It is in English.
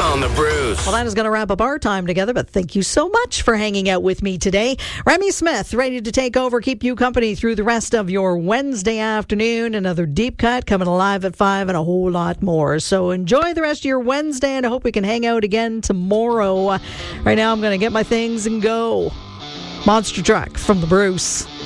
on the Bruce. Well, that is going to wrap up our time together, but thank you so much for hanging out with me today. Remy Smith, ready to take over, keep you company through the rest of your Wednesday afternoon. Another Deep Cut coming alive at 5 and a whole lot more. So enjoy the rest of your Wednesday, and I hope we can hang out again tomorrow. Right now, I'm going to get my things and go. Monster Truck from the Bruce.